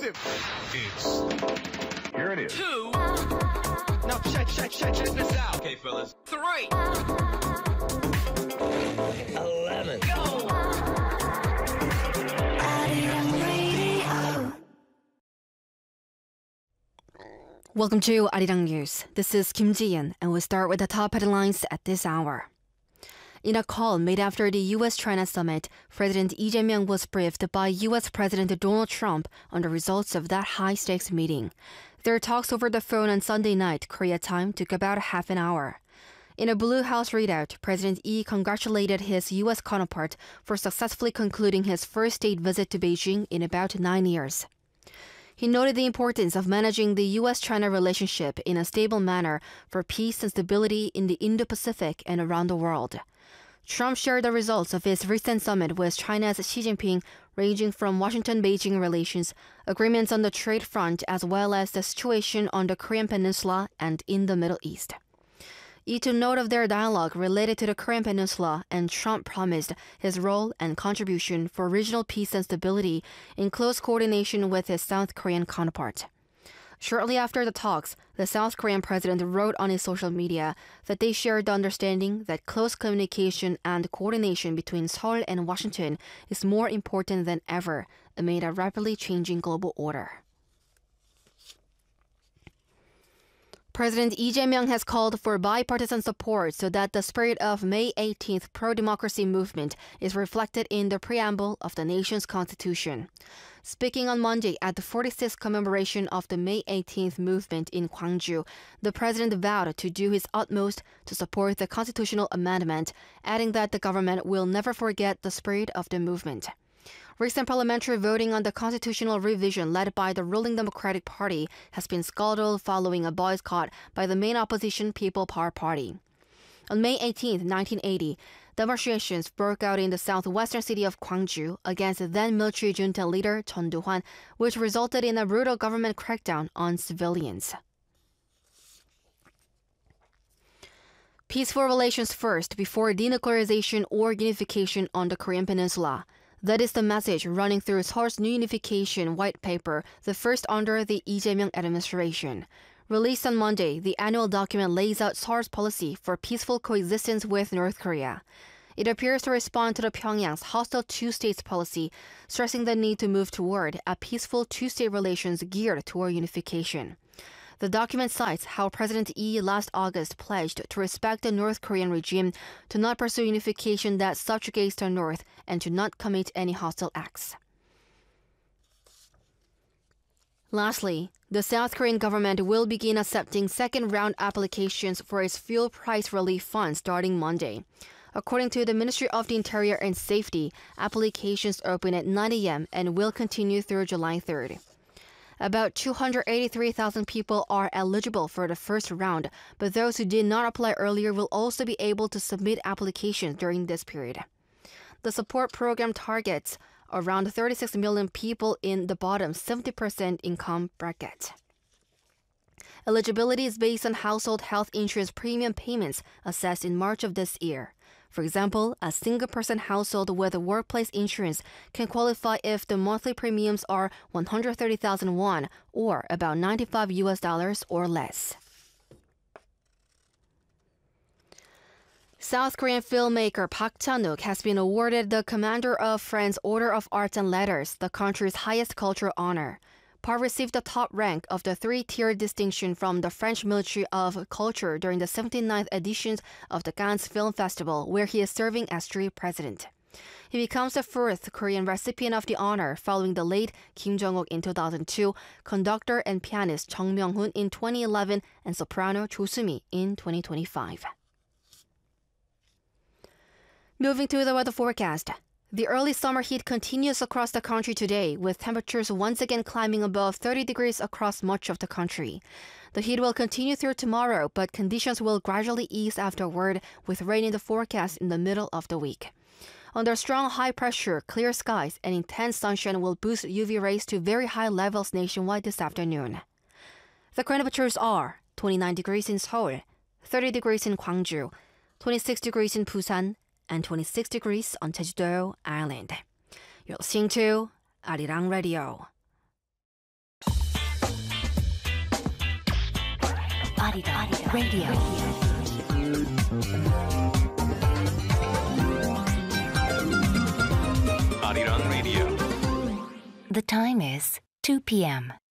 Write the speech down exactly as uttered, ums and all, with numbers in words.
explosive. It's... Here it is. Two. Now check, check, check, check this out. Okay, fellas. Three. Eleven. Go. Welcome to Arirang News. This is Kim Ji-yeon, and we'll start with the top headlines at this hour. In a call made after the U S China summit, President Lee Jae-myung was briefed by U S President Donald Trump on the results of that high-stakes meeting. Their talks over the phone on Sunday night, Korea time, took about half an hour. In a Blue House readout, President Lee congratulated his U S counterpart for successfully concluding his first state visit to Beijing in about nine years. He noted the importance of managing the U S China relationship in a stable manner for peace and stability in the Indo-Pacific and around the world. Trump shared the results of his recent summit with China's Xi Jinping, ranging from Washington-Beijing relations, agreements on the trade front, as well as the situation on the Korean Peninsula and in the Middle East. Lee took note of their dialogue related to the Korean Peninsula, and Trump promised his role and contribution for regional peace and stability in close coordination with his South Korean counterpart. Shortly after the talks, the South Korean president wrote on his social media that they shared the understanding that close communication and coordination between Seoul and Washington is more important than ever amid a rapidly changing global order. President Lee Jae-myung has called for bipartisan support so that the spirit of May eighteenth pro-democracy movement is reflected in the preamble of the nation's constitution. Speaking on Monday at the forty-sixth commemoration of the May eighteenth movement in Gwangju, the president vowed to do his utmost to support the constitutional amendment, adding that the government will never forget the spirit of the movement. Recent parliamentary voting on the constitutional revision led by the ruling Democratic Party has been scuttled following a boycott by the main opposition People Power Party. On May eighteenth, nineteen eighty, demonstrations broke out in the southwestern city of Gwangju against then-military junta leader Chun Doo-hwan, which resulted in a brutal government crackdown on civilians. Peaceful relations first before denuclearization or unification on the Korean Peninsula. That is the message running through Seoul's new unification white paper, the first under the Lee Jae-myung administration. Released on Monday, the annual document lays out Seoul's policy for peaceful coexistence with North Korea. It appears to respond to the Pyongyang's hostile two-states policy, stressing the need to move toward a peaceful two-state relations geared toward unification. The document cites how President Lee last August pledged to respect the North Korean regime, to not pursue unification that subjugates the North, and to not commit any hostile acts. Lastly, the South Korean government will begin accepting second-round applications for its fuel price relief fund starting Monday. According to the Ministry of the Interior and Safety, applications open at nine a.m. and will continue through July third. About two hundred eighty-three thousand people are eligible for the first round, but those who did not apply earlier will also be able to submit applications during this period. The support program targets around thirty-six million people in the bottom seventy percent income bracket. Eligibility is based on household health insurance premium payments assessed in March of this year. For example, a single-person household with a workplace insurance can qualify if the monthly premiums are one hundred thirty thousand won, or about ninety-five U S dollars or less. South Korean filmmaker Park Chan-wook has been awarded the Commander of Friends Order of Arts and Letters, the country's highest cultural honor. Park received the top rank of the three-tiered distinction from the French Military of Culture during the seventy-ninth edition of the Cannes Film Festival, where he is serving as jury president. He becomes the fourth Korean recipient of the honor, following the late Kim Jong-ok in two thousand two, conductor and pianist Chung Myung-hoon in twenty eleven, and soprano Cho Soo-mi in twenty twenty-five. Moving to the weather forecast. The early summer heat continues across the country today, with temperatures once again climbing above thirty degrees across much of the country. The heat will continue through tomorrow, but conditions will gradually ease afterward, with rain in the forecast in the middle of the week. Under strong high pressure, clear skies and intense sunshine will boost U V rays to very high levels nationwide this afternoon. The current temperatures are twenty-nine degrees in Seoul, thirty degrees in Gwangju, twenty-six degrees in Busan, and twenty-six degrees on Jeju-do Island. You're listening to Arirang Radio. Arirang Radio. Arirang Radio. The time is two p.m.